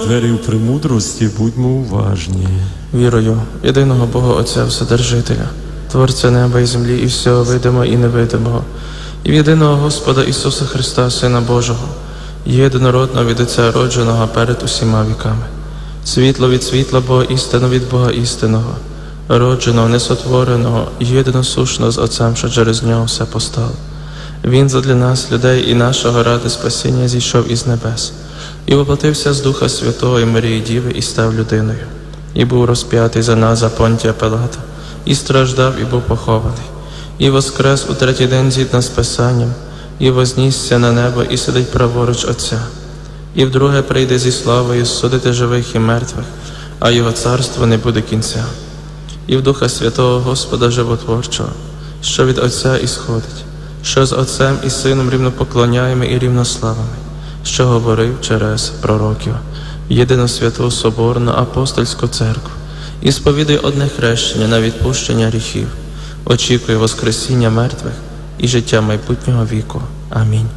двері в премудрості, будьмо уважні. Вірую в єдиного Бога Отця Вседержителя, Творця неба і землі і всього видимого і невидимого, і в єдиного Господа Ісуса Христа, Сина Божого, єдинородного від Отця родженого перед усіма віками, світло від світла Бога, істину від Бога істинного, родженого, несотвореного, єдиносушного з Отцем, що через нього все постало. Він задля нас, людей і нашого ради спасіння, зійшов із небес, і воплотився з Духа Святого і Марії Діви, і став людиною, і був розп'ятий за нас за Понтія Пилата, і страждав, і був похований, і воскрес у третій день згідно з Писанням, і вознісся на небо, і сидить праворуч Отця, і вдруге прийде зі славою судити живих і мертвих, а його царство не буде кінця. І в Духа Святого Господа Животворчого, що від Отця ісходить, що з Отцем і Сином рівнопоклоняємо і рівнославими, що говорив через пророків, єдину святу Соборну Апостольську Церкву, і сповідує одне хрещення на відпущення гріхів, очікує воскресіння мертвих і життя майбутнього віку. Амінь.